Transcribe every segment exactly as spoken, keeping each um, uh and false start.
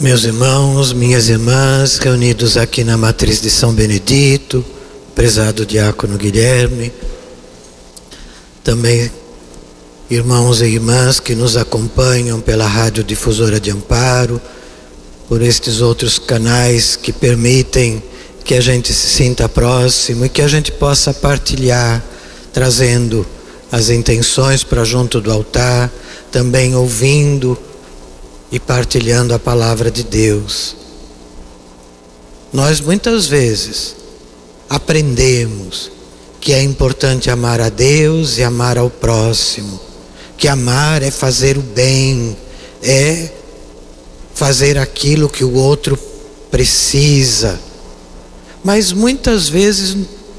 Meus irmãos, minhas irmãs, reunidos aqui na matriz de São Benedito, prezado diácono Guilherme, também irmãos e irmãs que nos acompanham pela Rádio Difusora de Amparo, por estes outros canais que permitem que a gente se sinta próximo e que a gente possa partilhar, trazendo as intenções para junto do altar, também ouvindo e partilhando a palavra de Deus. Nós muitas vezes aprendemos que é importante amar a Deus e amar ao próximo, que amar é fazer o bem, é fazer aquilo que o outro precisa, mas muitas vezes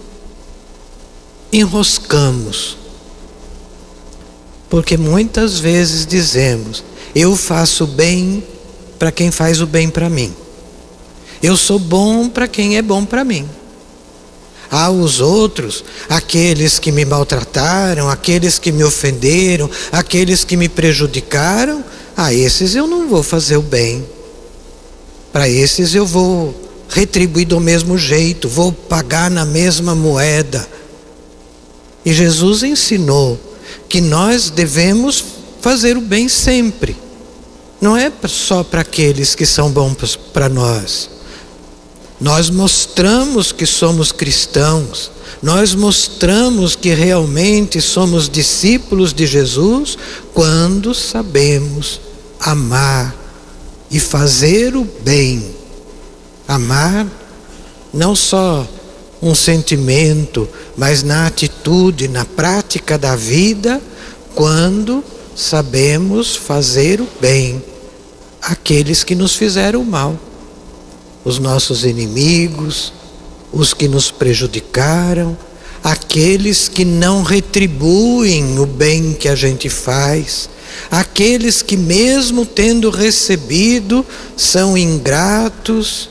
enroscamos, porque muitas vezes dizemos: eu faço bem para quem faz o bem para mim. Eu sou bom para quem é bom para mim. Ah, os outros, aqueles que me maltrataram, aqueles que me ofenderam, aqueles que me prejudicaram, a esses eu não vou fazer o bem. Para esses eu vou retribuir do mesmo jeito, vou pagar na mesma moeda. E Jesus ensinou que nós devemos fazer o bem sempre. Não é só para aqueles que são bons para nós. Nós mostramos que somos cristãos, nós mostramos que realmente somos discípulos de Jesus quando sabemos amar e fazer o bem. Amar não só um sentimento, mas na atitude, na prática da vida, quando sabemos fazer o bem àqueles que nos fizeram mal, os nossos inimigos, os que nos prejudicaram, aqueles que não retribuem o bem que a gente faz, aqueles que mesmo tendo recebido são ingratos,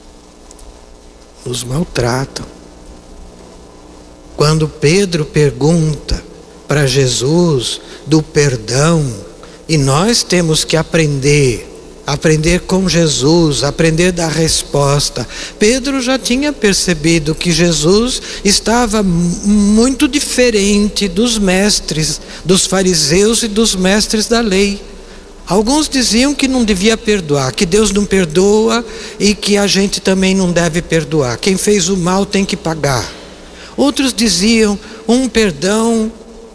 nos maltratam. Quando Pedro pergunta para Jesus do perdão, e nós temos que aprender, aprender com Jesus, aprender da resposta. Pedro já tinha percebido que Jesus estava muito diferente dos mestres, dos fariseus e dos mestres da lei. Alguns diziam que não devia perdoar, que Deus não perdoa e que a gente também não deve perdoar. Quem fez o mal tem que pagar. Outros diziam um perdão,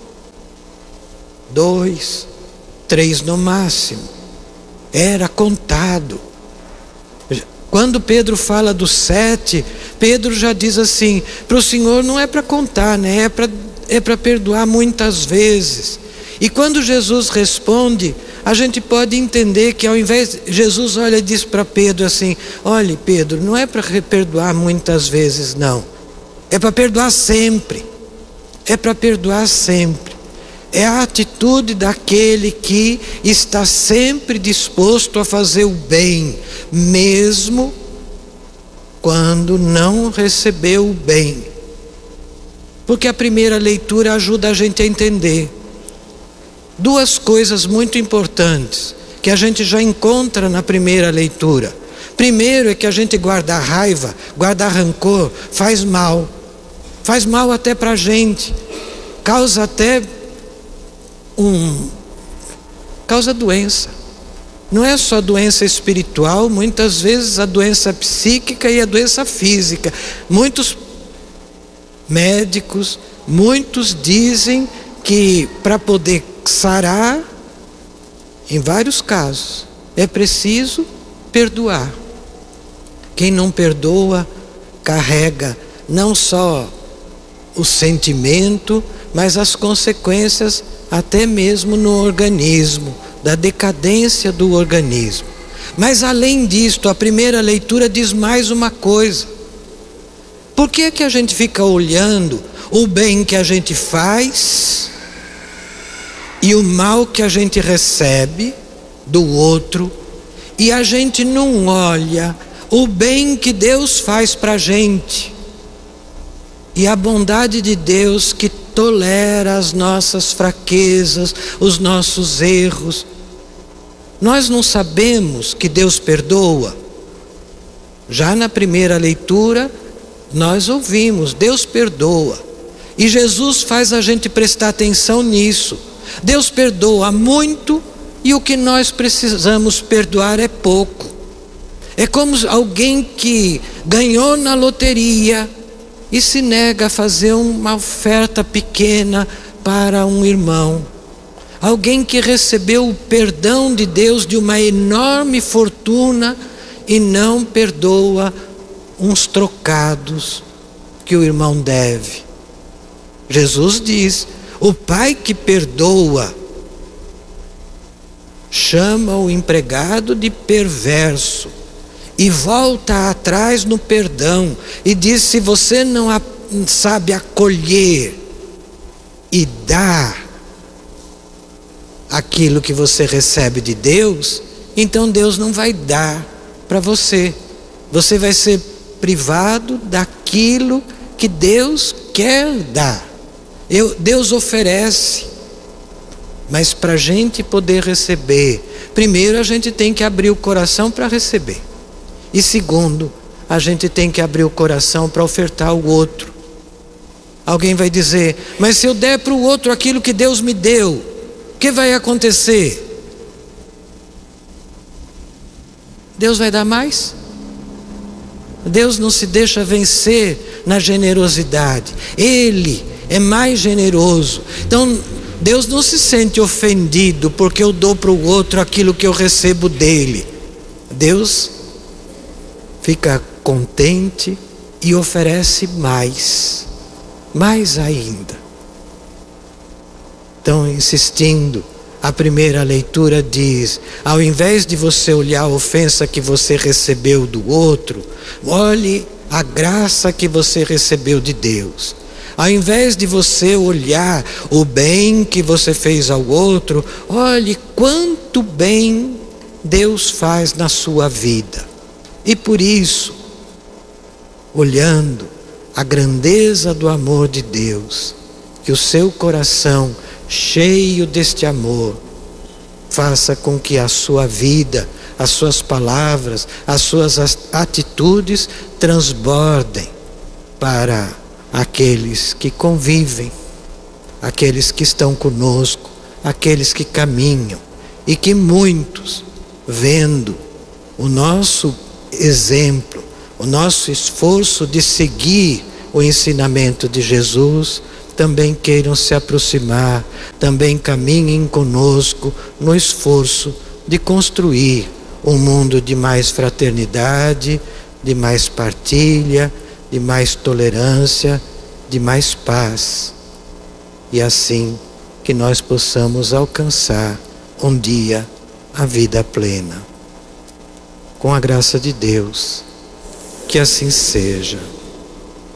dois, três no máximo. Era contado. Quando Pedro fala do sete, Pedro já diz assim: para o Senhor não é para contar, né? é para é para perdoar muitas vezes. E quando Jesus responde, a gente pode entender que ao invés, Jesus olha e diz para Pedro assim: olhe Pedro, não é para perdoar muitas vezes não, é para perdoar sempre, é para perdoar sempre. É a atitude daquele que está sempre disposto a fazer o bem, mesmo quando não recebeu o bem. Porque a primeira leitura ajuda a gente a entender duas coisas muito importantes que a gente já encontra na primeira leitura. Primeiro é que a gente guardar raiva, guardar rancor, faz mal. Faz mal até para a gente, causa até Um, causa doença. Não é só doença espiritual, muitas vezes a doença psíquica e a doença física. Muitos médicos, muitos dizem que para poder sarar, em vários casos, é preciso perdoar. Quem não perdoa, carrega não só o sentimento, mas as consequências até mesmo no organismo, da decadência do organismo. Mas além disto, a primeira leitura diz mais uma coisa. Por que é que a gente fica olhando o bem que a gente faz e o mal que a gente recebe do outro, e a gente não olha o bem que Deus faz para a gente e a bondade de Deus que tolera as nossas fraquezas, os nossos erros? Nós não sabemos que Deus perdoa. Já na primeira leitura, nós ouvimos, Deus perdoa. E Jesus faz a gente prestar atenção nisso. Deus perdoa muito e o que nós precisamos perdoar é pouco. É como alguém que ganhou na loteria e se nega a fazer uma oferta pequena para um irmão. Alguém que recebeu o perdão de Deus de uma enorme fortuna e não perdoa uns trocados que o irmão deve. Jesus diz: o pai que perdoa chama o empregado de perverso e volta atrás no perdão e diz: se você não sabe acolher e dar aquilo que você recebe de Deus, então Deus não vai dar para você. Você vai ser privado daquilo que Deus quer dar. Eu, Deus oferece, mas para a gente poder receber, primeiro a gente tem que abrir o coração para receber. E segundo, a gente tem que abrir o coração para ofertar ao outro. Alguém vai dizer: mas se eu der para o outro aquilo que Deus me deu, o que vai acontecer? Deus vai dar mais? Deus não se deixa vencer na generosidade. Ele é mais generoso. Então Deus não se sente ofendido porque eu dou para o outro aquilo que eu recebo dele. Deus fica contente e oferece mais, mais ainda. Então, insistindo, a primeira leitura diz: ao invés de você olhar a ofensa que você recebeu do outro, olhe a graça que você recebeu de Deus. Ao invés de você olhar o bem que você fez ao outro, olhe quanto bem Deus faz na sua vida. E por isso, olhando a grandeza do amor de Deus, que o seu coração, cheio deste amor, faça com que a sua vida, as suas palavras, as suas atitudes transbordem para aqueles que convivem, aqueles que estão conosco, aqueles que caminham, e que muitos, vendo o nosso exemplo, o nosso esforço de seguir o ensinamento de Jesus, também queiram se aproximar, também caminhem conosco no esforço de construir um mundo de mais fraternidade, de mais partilha, de mais tolerância, de mais paz. E assim que nós possamos alcançar um dia a vida plena. Com a graça de Deus, que assim seja.